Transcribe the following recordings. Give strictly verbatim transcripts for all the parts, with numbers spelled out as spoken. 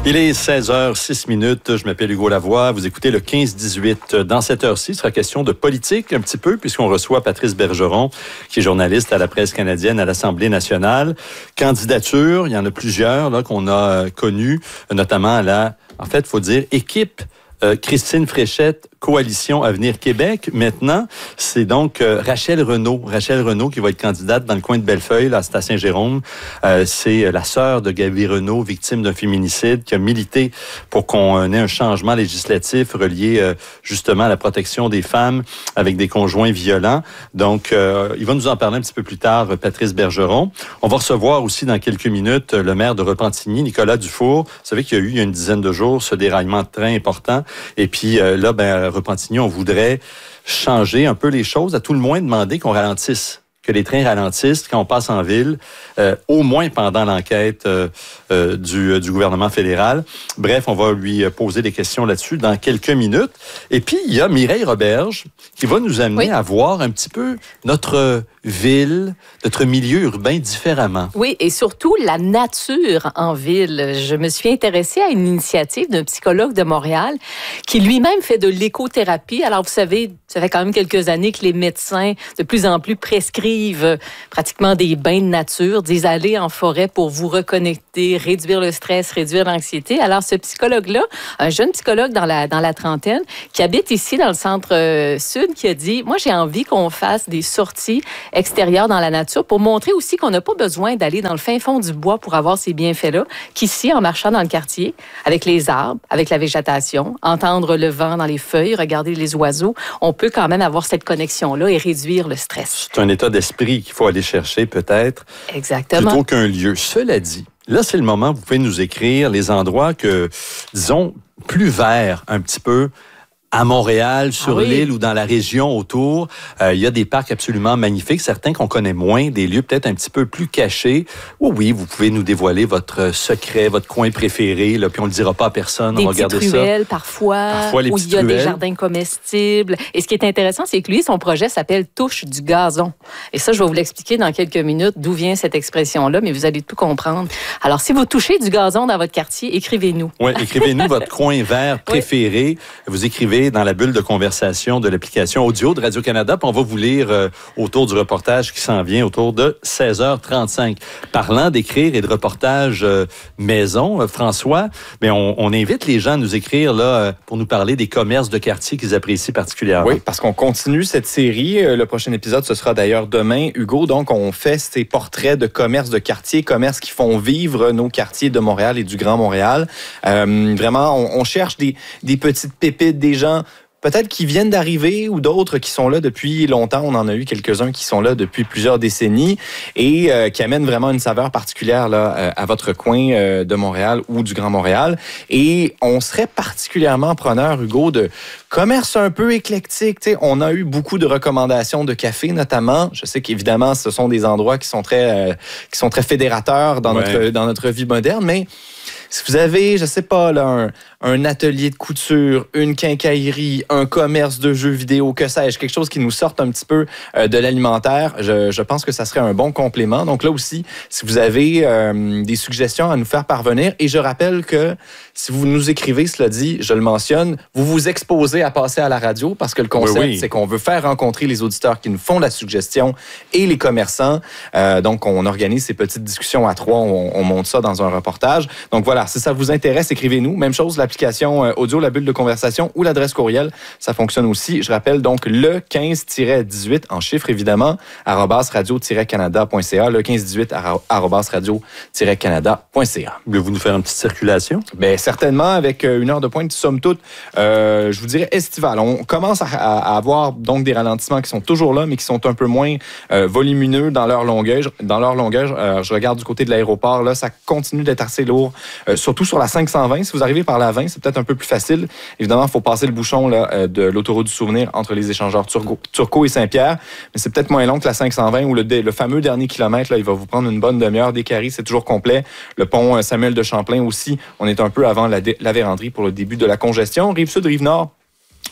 Il est seize heures six minutes. Je m'appelle Hugo Lavoie. Vous écoutez le quinze dix-huit. Dans cette heure-ci, il sera question de politique un petit peu, puisqu'on reçoit Patrice Bergeron, qui est journaliste à la Presse canadienne à l'Assemblée nationale. Candidature, il y en a plusieurs là qu'on a connues, notamment à la, en fait, il faut dire, équipe euh, Christine Fréchette, Coalition Avenir Québec. Maintenant, c'est donc euh, Rachel Renaud. Rachel Renaud qui va être candidate dans le coin de Bellefeuille, là, c'est à Saint-Jérôme. Euh, c'est la sœur de Gaby Renaud, victime d'un féminicide, qui a milité pour qu'on ait un changement législatif relié euh, justement à la protection des femmes avec des conjoints violents. Donc, euh, il va nous en parler un petit peu plus tard, Patrice Bergeron. On va recevoir aussi dans quelques minutes le maire de Repentigny, Nicolas Dufour. Vous savez qu'il y a eu il y a une dizaine de jours ce déraillement de train important. Et puis euh, là, ben Repentigny, on voudrait changer un peu les choses, à tout le moins demander qu'on ralentisse, que les trains ralentissent quand on passe en ville, euh, au moins pendant l'enquête euh, euh, du, du gouvernement fédéral. Bref, on va lui poser des questions là-dessus dans quelques minutes. Et puis, il y a Mireille Roberge qui va nous amener oui. à voir un petit peu notre ville, notre milieu urbain différemment. Oui, et surtout la nature en ville. Je me suis intéressée à une initiative d'un psychologue de Montréal qui lui-même fait de l'écothérapie. Alors, vous savez, ça fait quand même quelques années que les médecins de plus en plus prescrivent pratiquement des bains de nature, des allées en forêt pour vous reconnecter, réduire le stress, réduire l'anxiété. Alors, ce psychologue-là, un jeune psychologue dans la, dans la trentaine, qui habite ici dans le centre-sud, qui a dit, moi, j'ai envie qu'on fasse des sorties extérieures dans la nature pour montrer aussi qu'on n'a pas besoin d'aller dans le fin fond du bois pour avoir ces bienfaits-là, qu'ici, en marchant dans le quartier, avec les arbres, avec la végétation, entendre le vent dans les feuilles, regarder les oiseaux, on peut quand même avoir cette connexion-là et réduire le stress. C'est un état d'esprit qu'il faut aller chercher peut-être. Exactement. Plutôt qu'un lieu. Cela dit, là, c'est le moment où vous pouvez nous écrire les endroits que, disons, plus verts un petit peu, à Montréal, sur ah oui. l'île ou dans la région autour. Euh, il y a des parcs absolument magnifiques, certains qu'on connaît moins, des lieux peut-être un petit peu plus cachés. Oui, oui, vous pouvez nous dévoiler votre secret, votre coin préféré, là, puis on ne le dira pas à personne. Des on va regarder petites ruelles, parfois, parfois les où il y a ruelles. Des jardins comestibles. Et ce qui est intéressant, c'est que lui, son projet s'appelle « Touche du gazon ». Et ça, je vais vous l'expliquer dans quelques minutes d'où vient cette expression-là, mais vous allez tout comprendre. Alors, si vous touchez du gazon dans votre quartier, écrivez-nous. Oui, écrivez-nous votre coin vert préféré. Oui. Vous écrivez dans la bulle de conversation de l'application audio de Radio-Canada. Puis on va vous lire euh, autour du reportage qui s'en vient autour de seize heures trente-cinq. Parlant d'écrire et de reportage euh, maison, euh, François, mais on, on invite les gens à nous écrire là euh, pour nous parler des commerces de quartier qu'ils apprécient particulièrement. Oui, parce qu'on continue cette série. Le prochain épisode, ce sera d'ailleurs demain, Hugo. Donc, on fait ces portraits de commerces de quartier, commerces qui font vivre nos quartiers de Montréal et du Grand Montréal. Euh, vraiment, on, on cherche des, des petites pépites, des gens peut-être qui viennent d'arriver ou d'autres qui sont là depuis longtemps. On en a eu quelques-uns qui sont là depuis plusieurs décennies et euh, qui amènent vraiment une saveur particulière là, euh, à votre coin euh, de Montréal ou du Grand Montréal. Et on serait particulièrement preneur, Hugo, de commerce un peu éclectique. T'sais, on a eu beaucoup de recommandations de café, notamment. Je sais qu'évidemment, ce sont des endroits qui sont très, euh, qui sont très fédérateurs dans, ouais. notre, dans notre vie moderne, mais si vous avez, je sais pas, là, un, un atelier de couture, une quincaillerie, un commerce de jeux vidéo, que sais-je, quelque chose qui nous sorte un petit peu euh, de l'alimentaire, je, je pense que ça serait un bon complément. Donc là aussi, si vous avez euh, des suggestions à nous faire parvenir, et je rappelle que si vous nous écrivez, cela dit, je le mentionne, vous vous exposez à passer à la radio parce que le concept, oui, oui. c'est qu'on veut faire rencontrer les auditeurs qui nous font la suggestion et les commerçants. Euh, donc, on organise ces petites discussions à trois, on, on monte ça dans un reportage. Donc voilà, si ça vous intéresse, écrivez-nous. Même chose, l'application audio, la bulle de conversation ou l'adresse courriel, ça fonctionne aussi. Je rappelle donc le quinze dix-huit, en chiffres évidemment, arobase radio tiret canada point c a, le quinze dix-huit, arobase radio tiret canada point c a. Voulez-vous nous faire une petite circulation? Bien, certainement, avec une heure de pointe, somme toute, euh, je vous dirais estivale. On commence à, à avoir donc des ralentissements qui sont toujours là, mais qui sont un peu moins euh, volumineux dans leur longueur. Dans leur longueur, euh, je regarde du côté de l'aéroport, là, ça continue d'être assez lourd, euh, surtout sur la cinq cent vingt. Si vous arrivez par la vingt, c'est peut-être un peu plus facile. Évidemment, il faut passer le bouchon là, euh, de l'autoroute du souvenir entre les échangeurs Turco, Turcot et Saint-Pierre, mais c'est peut-être moins long que la cinq cent vingt où le, le fameux dernier kilomètre, là, il va vous prendre une bonne demi-heure. Des Caries, c'est toujours complet. Le pont Samuel de Champlain aussi, on est un peu avant la, la véranderie pour le début de la congestion. Rive-Sud, Rive-Nord,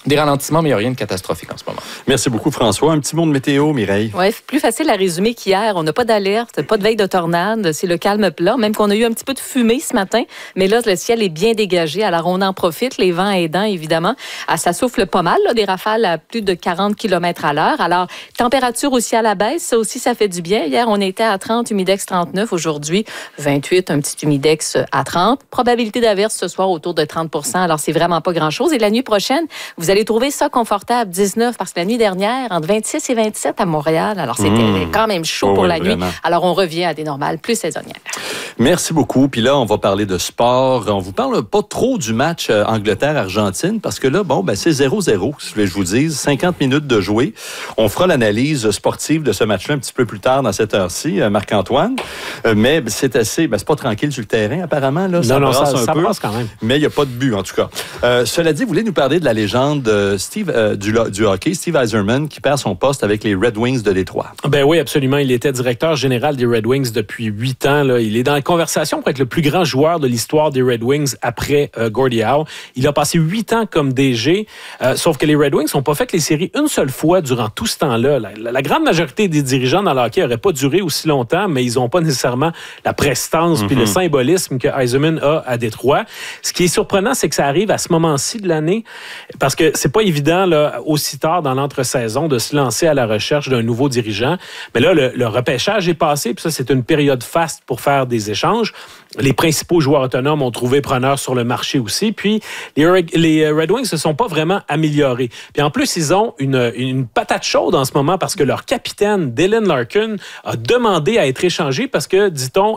Des ralentissements, mais il n'y a rien de catastrophique en ce moment. Merci beaucoup, François. Un petit mot de météo, Mireille. Oui, plus facile à résumer qu'hier. On n'a pas d'alerte, pas de veille de tornade. C'est le calme plat, même qu'on a eu un petit peu de fumée ce matin. Mais là, le ciel est bien dégagé. Alors, on en profite, les vents aidant, évidemment. Ah, ça souffle pas mal, là, des rafales à plus de quarante kilomètres à l'heure. Alors, température aussi à la baisse. Ça aussi, ça fait du bien. Hier, on était à trente, humidex trente-neuf. Aujourd'hui, vingt-huit, un petit humidex à trente. Probabilité d'averse ce soir autour de trente pour cent. Alors, c'est vraiment pas grand-chose. Et la nuit prochaine, vous allez trouver ça confortable, dix-neuf, parce que la nuit dernière, entre vingt-six et vingt-sept à Montréal. Alors, c'était mmh. quand même chaud oh, pour oui, la vraiment. nuit. Alors, on revient à des normales plus saisonnières. Merci beaucoup. Puis là, on va parler de sport. On vous parle pas trop du match euh, Angleterre-Argentine, parce que là, bon, ben, c'est zéro zéro, si je vous dise. cinquante minutes de jouer. On fera l'analyse sportive de ce match-là un petit peu plus tard dans cette heure-ci, euh, Marc-Antoine. Euh, mais c'est assez, ben, c'est pas tranquille sur le terrain, apparemment. Là, ça non, non, brasse ça, un ça peu. brasse quand même. Mais il n'y a pas de but, en tout cas. Euh, cela dit, vous voulez nous parler de la légende euh, Steve, euh, du, du hockey, Steve Yzerman, qui perd son poste avec les Red Wings de Détroit. Ben oui, absolument. Il était directeur général des Red Wings depuis huit ans. Là. Il est dans la conversation pour être le plus grand joueur de l'histoire des Red Wings après euh, Gordie Howe. Il a passé huit ans comme D G, euh, sauf que les Red Wings n'ont pas fait les séries une seule fois durant tout ce temps-là. La, la, la grande majorité des dirigeants dans le hockey n'auraient pas duré aussi longtemps, mais ils n'ont pas nécessairement la prestance mm-hmm. puis le symbolisme que Yzerman a à Détroit. Ce qui est surprenant, c'est que ça arrive à ce moment-ci de l'année, parce que c'est pas évident là, aussi tard dans l'entre-saison de se lancer à la recherche d'un nouveau dirigeant. Mais là, le, le repêchage est passé, puis ça, c'est une période faste pour faire des échanges. Les principaux joueurs autonomes ont trouvé preneur sur le marché aussi. Puis, les, les Red Wings se sont pas vraiment améliorés. Puis en plus, ils ont une, une patate chaude en ce moment parce que leur capitaine, Dylan Larkin, a demandé à être échangé parce que, dit-on,